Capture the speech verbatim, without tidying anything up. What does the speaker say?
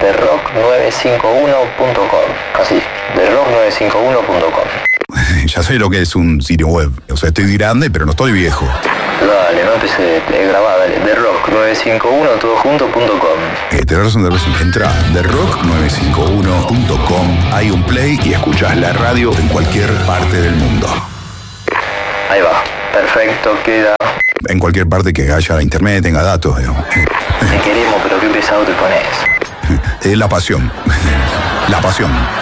the rock nueve cinco uno punto com. Así, the rock nueve cinco uno punto com. Ya sé lo que es un sitio web. O sea, estoy grande, pero no estoy viejo. Dale, no empecé, te grabá, dale. the rock nueve cinco uno todo junto punto com. Eh, tenés razón, tenés razón. Entra a the rock nueve cinco uno punto com. Hay un play y escuchás la radio en cualquier parte del mundo. Ahí va, perfecto, queda. En cualquier parte que haya internet, tenga datos, digamos. Te queremos, pero qué pesado te pones. Es la pasión. La pasión.